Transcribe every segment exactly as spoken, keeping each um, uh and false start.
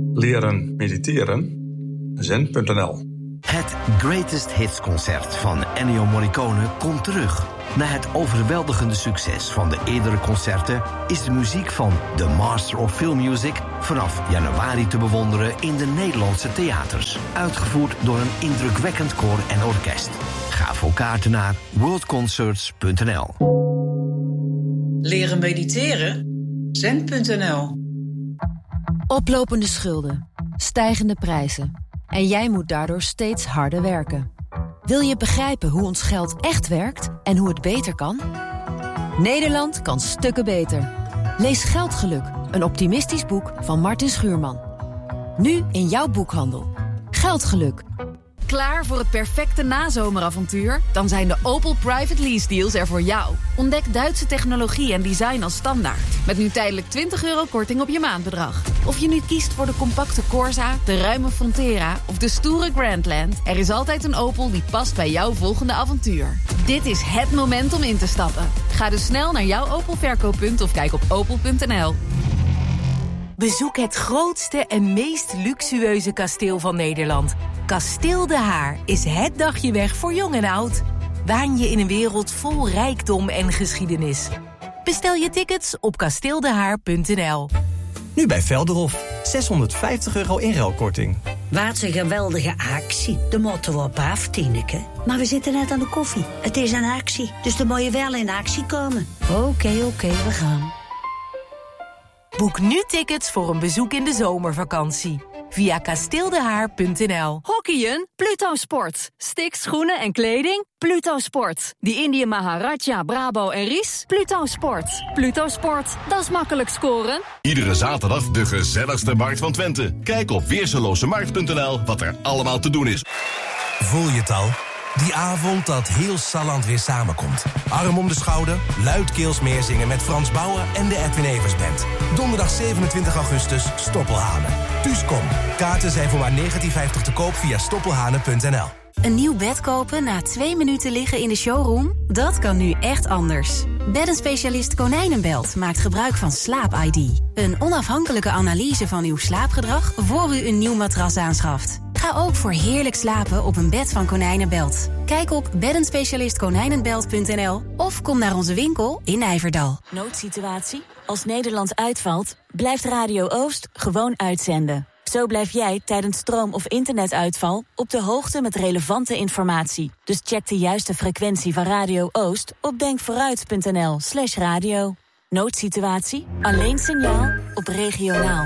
Leren mediteren? zen punt n l. Het Greatest Hits concert van Ennio Morricone komt terug. Na het overweldigende succes van de eerdere concerten is de muziek van The Master of Film Music vanaf januari te bewonderen in de Nederlandse theaters. Uitgevoerd door een indrukwekkend koor en orkest. Ga voor kaarten naar world concerts punt n l. Leren mediteren? zen punt n l. Oplopende schulden, stijgende prijzen. En jij moet daardoor steeds harder werken. Wil je begrijpen hoe ons geld echt werkt en hoe het beter kan? Nederland kan stukken beter. Lees Geldgeluk, een optimistisch boek van Martin Schuurman. Nu in jouw boekhandel. Geldgeluk. Klaar voor het perfecte nazomeravontuur? Dan zijn de Opel Private Lease Deals er voor jou. Ontdek Duitse technologie en design als standaard. Met nu tijdelijk twintig euro korting op je maandbedrag. Of je nu kiest voor de compacte Corsa, de ruime Frontera of de stoere Grandland, er is altijd een Opel die past bij jouw volgende avontuur. Dit is het moment om in te stappen. Ga dus snel naar jouw Opel verkooppunt of kijk op opel punt n l. Bezoek het grootste en meest luxueuze kasteel van Nederland. Kasteel De Haar is het dagje weg voor jong en oud. Waan je in een wereld vol rijkdom en geschiedenis. Bestel je tickets op kasteel de haar punt n l. Nu bij Velderhof. zeshonderdvijftig euro inruilkorting. Wat een geweldige actie. De moeten we op af, Tineke. Maar we zitten net aan de koffie. Het is een actie, dus dan moet je wel in actie komen. Oké, okay, oké, okay, we gaan. Boek nu tickets voor een bezoek in de zomervakantie. Via kasteel de haar punt n l. Hockeyen? Pluto Sport. Sticks, schoenen en kleding? Pluto Sport. Die Indië Maharaja, Brabo en Ries? Pluto Sport. Pluto Sport, dat is makkelijk scoren. Iedere zaterdag de gezelligste markt van Twente. Kijk op weerselozemarkt punt n l wat er allemaal te doen is. Voel je het al? Die avond dat heel Salland weer samenkomt. Arm om de schouder, luidkeels meezingen met Frans Bauer en de Edwin Evers Band. Donderdag zevenentwintig augustus, Stoppelhanen. Thuis kom. Kaarten zijn voor maar negentien vijftig te koop via stoppelhanen punt n l. Een nieuw bed kopen na twee minuten liggen in de showroom? Dat kan nu echt anders. Beddenspecialist Konijnenbelt maakt gebruik van Slaap I D. Een onafhankelijke analyse van uw slaapgedrag voor u een nieuw matras aanschaft. Ga ook voor heerlijk slapen op een bed van Konijnenbelt. Kijk op beddenspecialist konijnenbelt punt n l of kom naar onze winkel in Nijverdal. Noodsituatie? Als Nederland uitvalt, blijft Radio Oost gewoon uitzenden. Zo blijf jij tijdens stroom- of internetuitval op de hoogte met relevante informatie. Dus check de juiste frequentie van Radio Oost op denkvooruit punt n l slash radio. Noodsituatie? Alleen signaal op regionaal.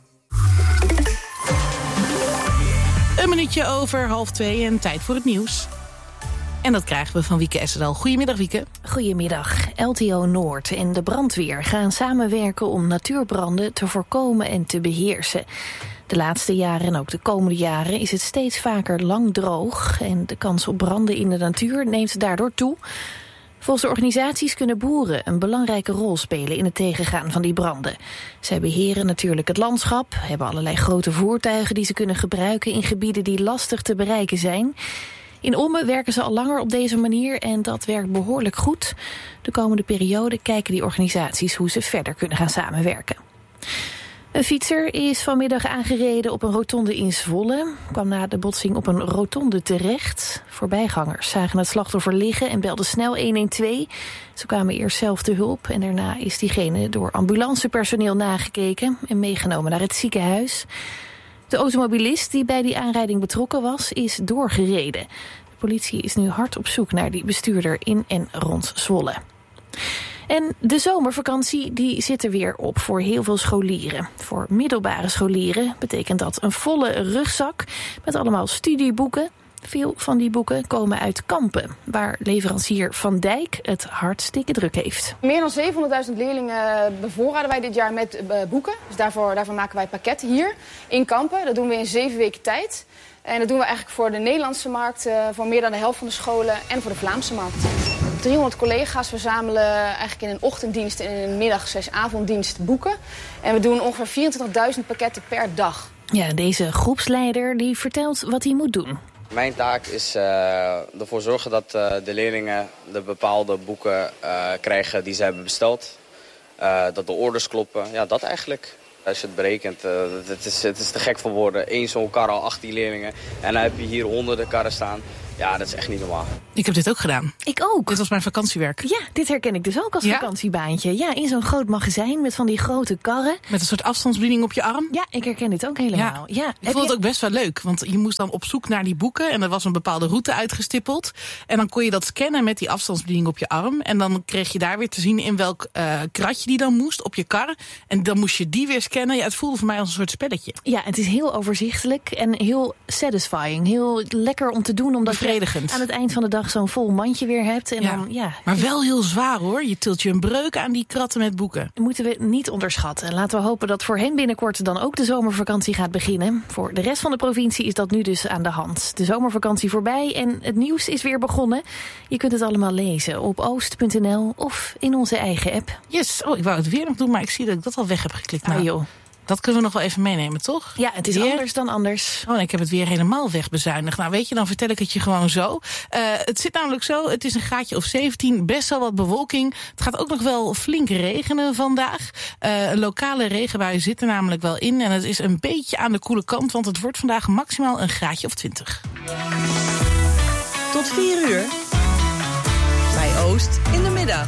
Een minuutje over half twee en tijd voor het nieuws. En dat krijgen we van Wieke Essedal. Goedemiddag, Wieke. Goedemiddag. L T O Noord en de brandweer gaan samenwerken om natuurbranden te voorkomen en te beheersen. De laatste jaren en ook de komende jaren is het steeds vaker lang droog en de kans op branden in de natuur neemt daardoor toe. Volgens de organisaties kunnen boeren een belangrijke rol spelen in het tegengaan van die branden. Zij beheren natuurlijk het landschap, hebben allerlei grote voertuigen die ze kunnen gebruiken in gebieden die lastig te bereiken zijn. In Ommen werken ze al langer op deze manier en dat werkt behoorlijk goed. De komende periode kijken die organisaties hoe ze verder kunnen gaan samenwerken. Een fietser is vanmiddag aangereden op een rotonde in Zwolle. Kwam na de botsing op een rotonde terecht. Voorbijgangers zagen het slachtoffer liggen en belden snel een een twee. Ze kwamen eerst zelf te hulp en daarna is diegene door ambulancepersoneel nagekeken en meegenomen naar het ziekenhuis. De automobilist die bij die aanrijding betrokken was, is doorgereden. De politie is nu hard op zoek naar die bestuurder in en rond Zwolle. En de zomervakantie die zit er weer op voor heel veel scholieren. Voor middelbare scholieren betekent dat een volle rugzak met allemaal studieboeken. Veel van die boeken komen uit Kampen, waar leverancier Van Dijk het hartstikke druk heeft. Meer dan zevenhonderdduizend leerlingen bevoorraden wij dit jaar met uh, boeken. Dus daarvoor, daarvoor maken wij pakketten hier in Kampen. Dat doen we in zeven weken tijd. En dat doen we eigenlijk voor de Nederlandse markt, uh, voor meer dan de helft van de scholen en voor de Vlaamse markt. driehonderd collega's verzamelen eigenlijk in een ochtenddienst en in een middag-avonddienst boeken. En we doen ongeveer vierentwintigduizend pakketten per dag. Ja, deze groepsleider die vertelt wat hij moet doen. Mijn taak is uh, ervoor zorgen dat uh, de leerlingen de bepaalde boeken uh, krijgen die ze hebben besteld. Uh, dat de orders kloppen. Ja, dat eigenlijk. Als je het berekent, uh, het, is, het is te gek voor woorden. Eén zo'n kar al achttien leerlingen. En dan heb je hier honderden karren staan. Ja, dat is echt niet normaal. Ik heb dit ook gedaan. Ik ook. Dit was mijn vakantiewerk. Ja, dit herken ik dus ook als ja? vakantiebaantje. Ja, in zo'n groot magazijn met van die grote karren. Met een soort afstandsbediening op je arm. Ja, ik herken dit ook helemaal. Ja, ja. Ik vond het je... ook best wel leuk, want je moest dan op zoek naar die boeken en er was een bepaalde route uitgestippeld. En dan kon je dat scannen met die afstandsbediening op je arm. En dan kreeg je daar weer te zien in welk uh, kratje die dan moest op je kar. En dan moest je die weer scannen. Ja, het voelde voor mij als een soort spelletje. Ja, het is heel overzichtelijk en heel satisfying. Heel lekker om te doen, omdat je aan het eind van de dag zo'n vol mandje weer hebt. En ja. Dan, ja, maar wel heel zwaar hoor. Je tilt je een breuk aan die kratten met boeken. Moeten we niet onderschatten. Laten we hopen dat voor hen binnenkort dan ook de zomervakantie gaat beginnen. Voor de rest van de provincie is dat nu dus aan de hand. De zomervakantie voorbij en het nieuws is weer begonnen. Je kunt het allemaal lezen op oost punt n l of in onze eigen app. Yes, oh, ik wou het weer nog doen, maar ik zie dat ik dat al weg heb geklikt. Nou, joh. Dat kunnen we nog wel even meenemen, toch? Ja, het is weer anders dan anders. Oh, en ik heb het weer helemaal wegbezuinigd. Nou, weet je, dan vertel ik het je gewoon zo. Uh, het zit namelijk zo, het is een graadje of zeventien, best wel wat bewolking. Het gaat ook nog wel flink regenen vandaag. Uh, lokale regenbuien zitten namelijk wel in. En het is een beetje aan de koele kant, want het wordt vandaag maximaal een graadje of twintig. Tot vier uur. Bij Oost in de middag.